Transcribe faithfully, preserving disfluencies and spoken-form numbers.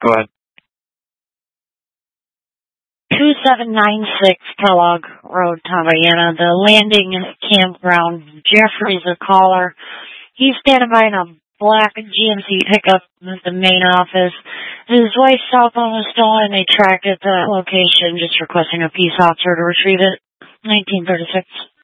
Go ahead. two seven nine six Kellogg Road, Tabayana, the landing campground. Jeffrey's a caller. He's standing by in a black G M C pickup at the main office. His wife's cell phone was stolen. They tracked it to that location, just requesting a peace officer to retrieve it. nineteen thirty-six.